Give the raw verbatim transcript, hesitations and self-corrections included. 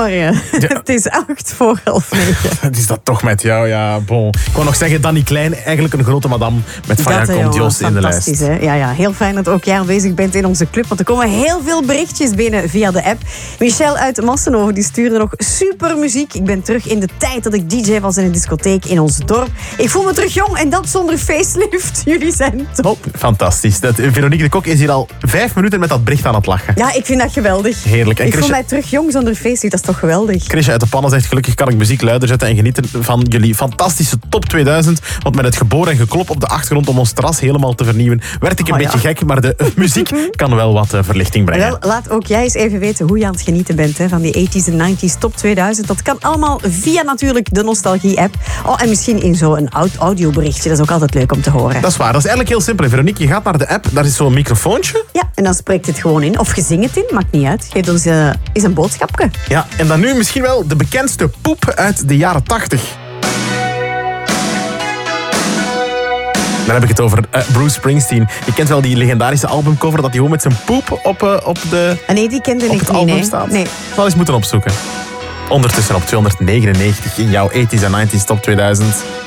Goedemorgen. Ja. Het is acht voor half negen. Het is dat toch met jou, ja, bon. Ik wou nog zeggen, Danny Klein, eigenlijk een grote madame met Van ja komt Jos in de lijst. Fantastisch, hè? Ja, ja, heel fijn dat ook jij aanwezig bent in onze club, want er komen heel veel berichtjes binnen via de app. Michel uit Massenhoven die stuurde nog super muziek. Ik ben terug in de tijd dat ik D J was in een discotheek in ons dorp. Ik voel me terug jong en dat zonder facelift. Jullie zijn top. Fantastisch. Dat, Veronique de Kok is hier al vijf minuten met dat bericht aan het lachen. Ja, ik vind dat geweldig. Heerlijk. En ik Chrisje, voel mij terug jong zonder facelift, dat is toch geweldig. Chrisje uit de Pannen zegt, gelukkig kan ik muziek luider zetten en genieten van jullie fantastische top tweeduizend. Want met het geboor en geklop op de achtergrond om ons terras helemaal te vernieuwen, werd ik een oh, beetje ja. gek, maar de uh, muziek kan wel wat uh, verlichting brengen. Wel, laat ook jij eens even weten hoe je aan het genieten bent hè, van die tachtiger en negentiger top tweeduizend. Dat kan allemaal via natuurlijk de Nostalgie-app. Oh, en misschien in zo'n audioberichtje. Dat is ook altijd leuk om te horen. Dat is waar. Dat is eigenlijk heel simpel. Veronique, je gaat naar de app, daar is zo'n microfoontje. Ja, en dan spreekt het gewoon in. Of je zingt het in, maakt niet uit. Geef ons uh, eens een boodschapje. Ja, en dan nu misschien wel de bekendste poep uit de jaren tachtig. Dan heb ik het over uh, Bruce Springsteen. Je kent wel die legendarische albumcover dat hij gewoon met zijn poep op, uh, op, de, ah, nee, die kende op ik het niet, album nee. staat. Nee. Zal eens moeten opzoeken. Ondertussen op tweehonderdnegenennegentig in jouw tachtiger en negentiger top tweeduizend.